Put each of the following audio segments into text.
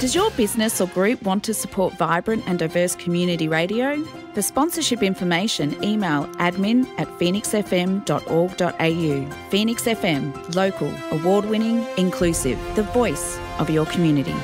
Does your business or group want to support vibrant and diverse community radio? For sponsorship information, email admin@phoenixfm.org.au. Phoenix FM, local, award-winning, inclusive, the voice of your community.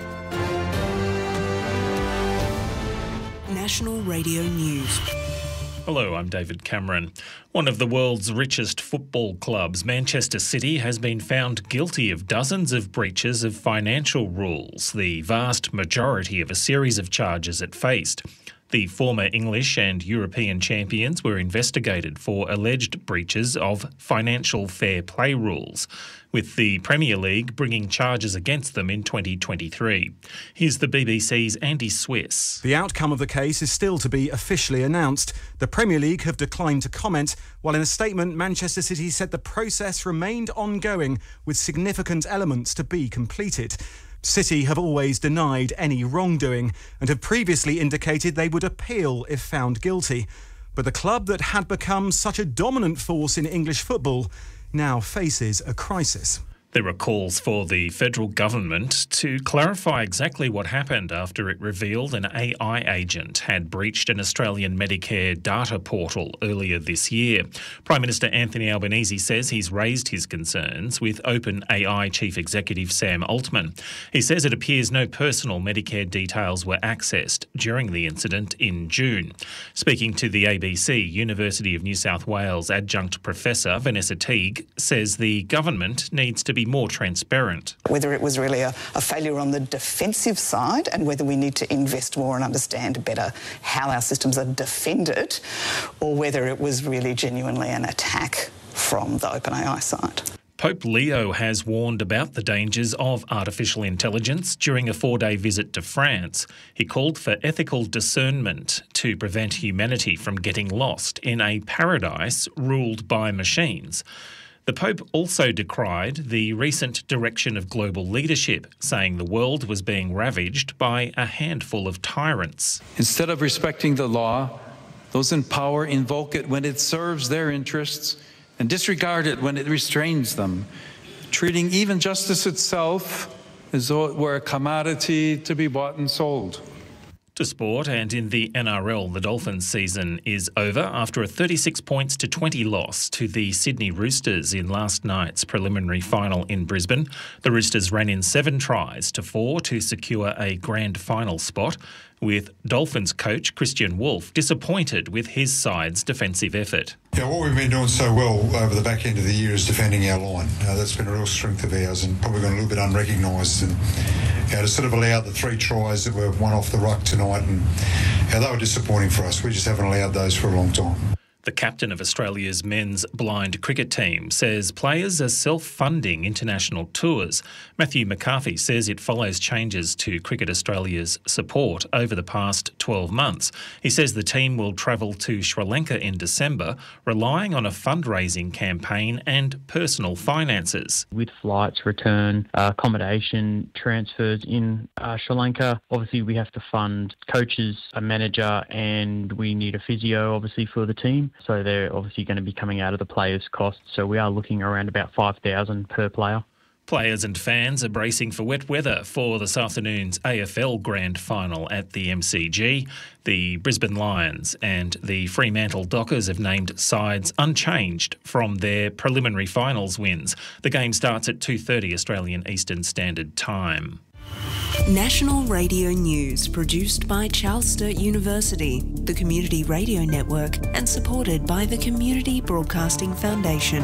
National Radio News. Hello, I'm David Cameron. One of the world's richest football clubs, Manchester City, has been found guilty of dozens of breaches of financial rules, the vast majority of a series of charges it faced. The former English and European champions were investigated for alleged breaches of financial fair play rules, with the Premier League bringing charges against them in 2023. Here's the BBC's Andy Swiss. The outcome of the case is still to be officially announced. The Premier League have declined to comment, while in a statement, Manchester City said the process remained ongoing with significant elements to be completed. City have always denied any wrongdoing and have previously indicated they would appeal if found guilty. But the club that had become such a dominant force in English football now faces a crisis. There are calls for the federal government to clarify exactly what happened after it revealed an AI agent had breached an Australian Medicare data portal earlier this year. Prime Minister Anthony Albanese says he's raised his concerns with OpenAI Chief Executive Sam Altman. He says it appears no personal Medicare details were accessed during the incident in June. Speaking to the ABC, University of New South Wales adjunct professor Vanessa Teague says the government needs to be more transparent. Whether it was really a failure on the defensive side and whether we need to invest more and understand better how our systems are defended, or whether it was really genuinely an attack from the OpenAI side. Pope Leo has warned about the dangers of artificial intelligence during a 4-day visit to France. He called for ethical discernment to prevent humanity from getting lost in a paradise ruled by machines. The Pope also decried the recent direction of global leadership, saying the world was being ravaged by a handful of tyrants. Instead of respecting the law, those in power invoke it when it serves their interests and disregard it when it restrains them, treating even justice itself as though it were a commodity to be bought and sold. To sport, and in the NRL, the Dolphins season is over after a 36 points to 20 loss to the Sydney Roosters in last night's preliminary final in Brisbane. The Roosters ran in 7 tries to 4 to secure a grand final spot, with Dolphins coach Christian Wolff disappointed with his side's defensive effort. Yeah, what we've been doing so well over the back end of the year is defending our line. That's been a real strength of ours and probably gone a little bit unrecognised. And to sort of allow the 3 tries that were won off the ruck tonight, and they were disappointing for us. We just haven't allowed those for a long time. The captain of Australia's men's blind cricket team says players are self-funding international tours. Matthew McCarthy says it follows changes to Cricket Australia's support over the past 12 months. He says the team will travel to Sri Lanka in December, relying on a fundraising campaign and personal finances. With flights, return, accommodation, transfers in Sri Lanka, obviously we have to fund coaches, a manager, and we need a physio, obviously, for the team. So they're obviously going to be coming out of the players' costs. So we are looking around about $5,000 per player. Players and fans are bracing for wet weather for this afternoon's AFL Grand Final at the MCG. The Brisbane Lions and the Fremantle Dockers have named sides unchanged from their preliminary finals wins. The game starts at 2:30 Australian Eastern Standard Time. National Radio News, produced by Charles Sturt University, the Community Radio Network, and supported by the Community Broadcasting Foundation.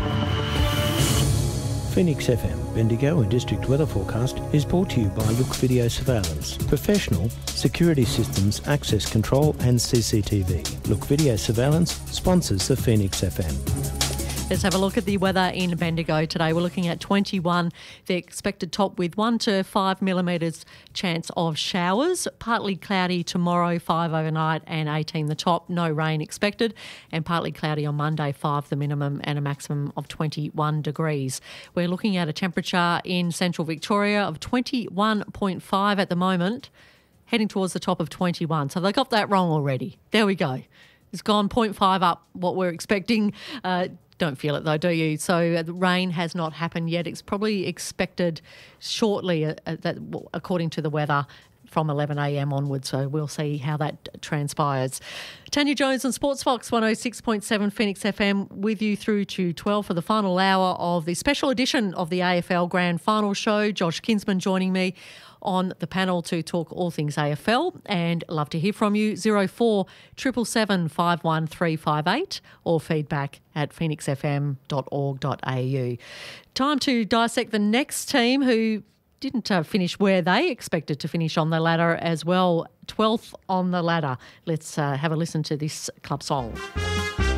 Phoenix FM, Bendigo and District Weather Forecast is brought to you by Look Video Surveillance. Professional security systems, access control and CCTV. Look Video Surveillance sponsors the Phoenix FM. Let's have a look at the weather in Bendigo today. We're looking at 21, the expected top with 1 to 5 millimetres chance of showers. Partly cloudy tomorrow, 5 overnight and 18 the top. No rain expected. And partly cloudy on Monday, 5 the minimum and a maximum of 21 degrees. We're looking at a temperature in central Victoria of 21.5 at the moment, heading towards the top of 21. So they got that wrong already. There we go. It's gone 0.5 up what we're expecting Don't feel it though, do you? So the rain has not happened yet. It's probably expected shortly, according to the weather, from 11 a.m. onwards, so we'll see how that transpires. Tanya Jones on Sports Fox 106.7 Phoenix FM with you through to 12 for the final hour of the special edition of the AFL Grand Final Show. Josh Kinsman joining me on the panel to talk all things AFL, and love to hear from you. 04 777 51358 or feedback at phoenixfm.org.au. Time to dissect the next team who didn't finish where they expected to finish on the ladder as well, 12th on the ladder. Let's have a listen to this club song.